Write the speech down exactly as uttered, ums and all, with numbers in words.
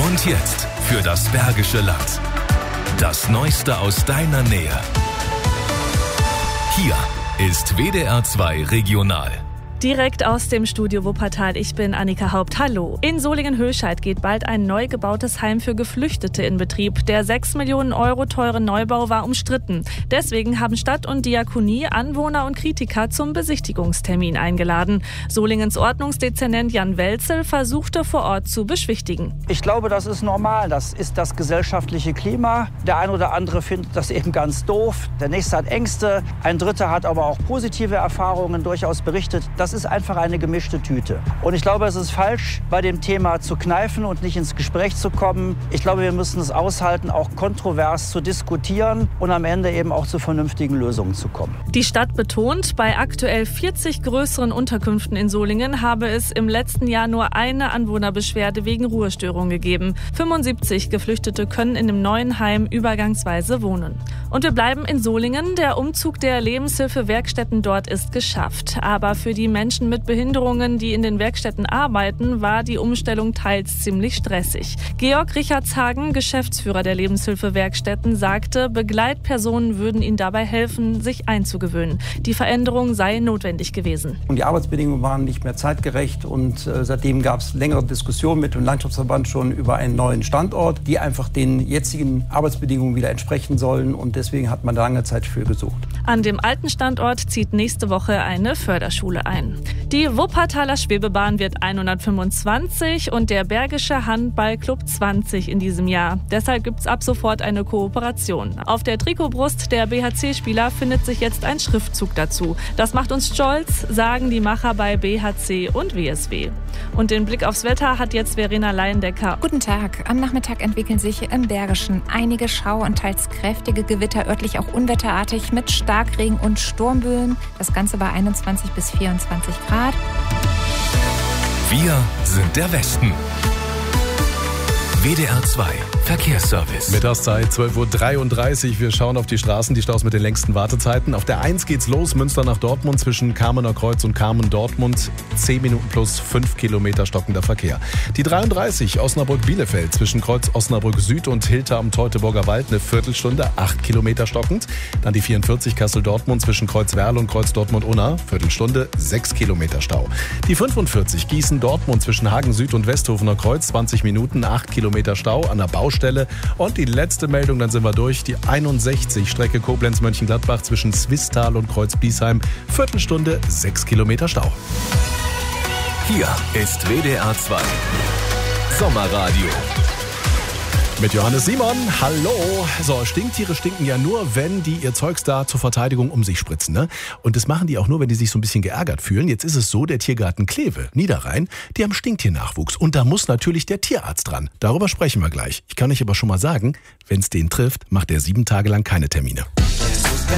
Und jetzt für das Bergische Land. Das Neueste aus deiner Nähe. Hier ist W D R zwei Regional. Direkt aus dem Studio Wuppertal, ich bin Annika Haupt. Hallo. In Solingen-Höscheid geht bald ein neu gebautes Heim für Geflüchtete in Betrieb. Der sechs Millionen Euro teure Neubau war umstritten. Deswegen haben Stadt und Diakonie Anwohner und Kritiker zum Besichtigungstermin eingeladen. Solingens Ordnungsdezernent Jan Welzel versuchte vor Ort zu beschwichtigen. Ich glaube, das ist normal. Das ist das gesellschaftliche Klima. Der eine oder andere findet das eben ganz doof. Der nächste hat Ängste. Ein Dritter hat aber auch positive Erfahrungen durchaus berichtet. Das ist einfach eine gemischte Tüte. Und ich glaube, es ist falsch, bei dem Thema zu kneifen und nicht ins Gespräch zu kommen. Ich glaube, wir müssen es aushalten, auch kontrovers zu diskutieren und am Ende eben auch zu vernünftigen Lösungen zu kommen. Die Stadt betont, bei aktuell vierzig größeren Unterkünften in Solingen habe es im letzten Jahr nur eine Anwohnerbeschwerde wegen Ruhestörung gegeben. fünfundsiebzig Geflüchtete können in dem neuen Heim übergangsweise wohnen. Und wir bleiben in Solingen. Der Umzug der Lebenshilfe-Werkstätten dort ist geschafft. Aber für die Menschen mit Behinderungen, die in den Werkstätten arbeiten, war die Umstellung teils ziemlich stressig. Georg Richardshagen, Geschäftsführer der Lebenshilfe-Werkstätten, sagte, Begleitpersonen würden ihnen dabei helfen, sich einzugewöhnen. Die Veränderung sei notwendig gewesen. Und die Arbeitsbedingungen waren nicht mehr zeitgerecht und äh, seitdem gab es längere Diskussionen mit dem Landschaftsverband schon über einen neuen Standort, die einfach den jetzigen Arbeitsbedingungen wieder entsprechen sollen und deswegen hat man da lange Zeit für gesucht. An dem alten Standort zieht nächste Woche eine Förderschule ein. Die Wuppertaler Schwebebahn wird hundertfünfundzwanzig und der Bergische Handballclub zwanzig in diesem Jahr. Deshalb gibt es ab sofort eine Kooperation. Auf der Trikotbrust der B H C-Spieler findet sich jetzt ein Schriftzug dazu. Das macht uns stolz, sagen die Macher bei B H C und W S W. Und den Blick aufs Wetter hat jetzt Verena Leiendecker. Guten Tag. Am Nachmittag entwickeln sich im Bergischen einige Schau- und teils kräftige Gewitter, örtlich auch unwetterartig mit Starkregen und Sturmböen. Das Ganze bei einundzwanzig bis vierundzwanzig Grad. Wir sind der Westen. W D R zwei Verkehrsservice. Mittagszeit zwölf Uhr dreiunddreißig. Wir schauen auf die Straßen, die Staus mit den längsten Wartezeiten. Auf der eins geht's los, Münster nach Dortmund zwischen Kamener Kreuz und Kamen-Dortmund. zehn Minuten plus fünf Kilometer stockender Verkehr. Die dreiunddreißig Osnabrück-Bielefeld zwischen Kreuz Osnabrück Süd und Hilter am Teutoburger Wald eine Viertelstunde, acht Kilometer stockend. Dann die vierundvierzig Kassel-Dortmund zwischen Kreuz Werl und Kreuz Dortmund-Unna, Viertelstunde, sechs Kilometer Stau. Die fünfundvierzig Gießen-Dortmund zwischen Hagen Süd und Westhofener Kreuz, zwanzig Minuten, acht Kilometer Stau an der Baustelle. Und die letzte Meldung, dann sind wir durch, die einundsechzig Strecke Koblenz-Mönchengladbach zwischen Zwistal und Kreuz-Bliesheim, Viertelstunde, sechs Kilometer Stau. Hier ist W D R zwei Sommerradio. Mit Johannes Simon, hallo. So, Stinktiere stinken ja nur, wenn die ihr Zeugs da zur Verteidigung um sich spritzen, ne? Und das machen die auch nur, wenn die sich so ein bisschen geärgert fühlen. Jetzt ist es so, der Tiergarten Kleve, Niederrhein, die haben Stinktiernachwuchs. Und da muss natürlich der Tierarzt dran. Darüber sprechen wir gleich. Ich kann euch aber schon mal sagen, wenn es den trifft, macht er sieben Tage lang keine Termine.